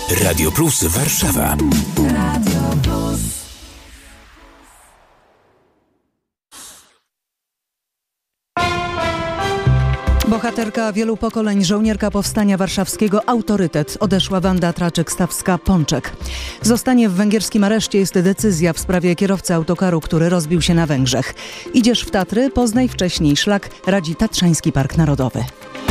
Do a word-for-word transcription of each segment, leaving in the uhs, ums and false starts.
Radio Plus Warszawa. Radio Plus. Bohaterka wielu pokoleń, żołnierka Powstania Warszawskiego, autorytet, odeszła Wanda Traczyk-Stawska-Pączek. Zostanie w węgierskim areszcie, jest decyzja w sprawie kierowcy autokaru, który rozbił się na Węgrzech. Idziesz w Tatry, poznaj wcześniej szlak, radzi Tatrzański Park Narodowy.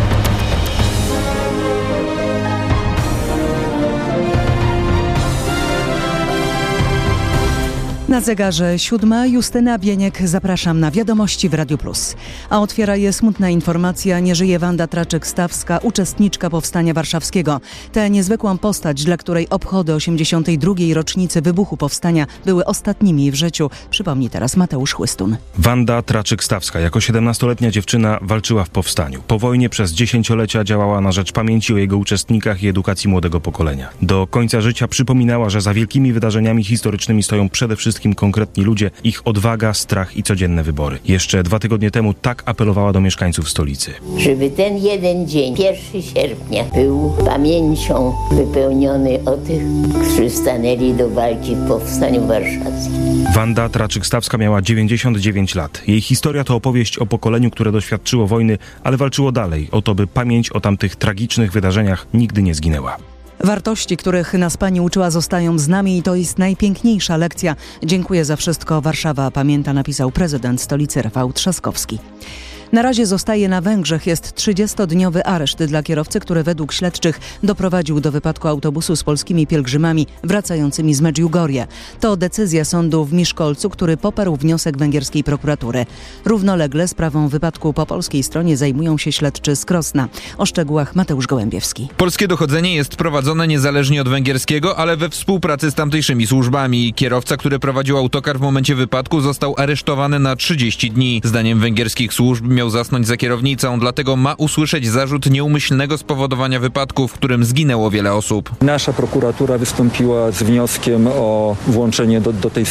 Na zegarze siódma, Justyna Bieniek, zapraszam na Wiadomości w Radiu Plus. A otwiera je smutna informacja, nie żyje Wanda Traczyk-Stawska, uczestniczka Powstania Warszawskiego. Tę niezwykłą postać, dla której obchody osiemdziesiątej drugiej rocznicy wybuchu Powstania były ostatnimi w życiu, przypomni teraz Mateusz Chłystun. Wanda Traczyk-Stawska jako siedemnastoletnia dziewczyna walczyła w Powstaniu. Po wojnie przez dziesięciolecia działała na rzecz pamięci o jego uczestnikach i edukacji młodego pokolenia. Do końca życia przypominała, że za wielkimi wydarzeniami historycznymi stoją przede wszystkim konkretni ludzie, ich odwaga, strach i codzienne wybory. Jeszcze dwa tygodnie temu tak apelowała do mieszkańców stolicy. Żeby ten jeden dzień, pierwszego sierpnia, był pamięcią wypełniony o tych, którzy stanęli do walki w Powstaniu Warszawskim. Wanda Traczyk-Stawska miała dziewięćdziesiąt dziewięć lat. Jej historia to opowieść o pokoleniu, które doświadczyło wojny, ale walczyło dalej o to, by pamięć o tamtych tragicznych wydarzeniach nigdy nie zginęła. Wartości, których nas pani uczyła, zostają z nami i to jest najpiękniejsza lekcja. Dziękuję za wszystko. Warszawa pamięta, napisał prezydent stolicy Rafał Trzaskowski. Na razie zostaje na Węgrzech. Jest trzydziestodniowy areszt dla kierowcy, który według śledczych doprowadził do wypadku autobusu z polskimi pielgrzymami wracającymi z Medjugorje. To decyzja sądu w Miszkolcu, który poparł wniosek węgierskiej prokuratury. Równolegle sprawą wypadku po polskiej stronie zajmują się śledczy z Krosna. O szczegółach Mateusz Gołębiewski. Polskie dochodzenie jest prowadzone niezależnie od węgierskiego, ale we współpracy z tamtejszymi służbami. Kierowca, który prowadził autokar w momencie wypadku, został aresztowany na trzydzieści dni. Zdaniem węgierskich służb miał zasnąć za kierownicą, dlatego ma usłyszeć zarzut nieumyślnego spowodowania wypadku, w którym zginęło wiele osób. Nasza prokuratura wystąpiła z wnioskiem o włączenie do, do tej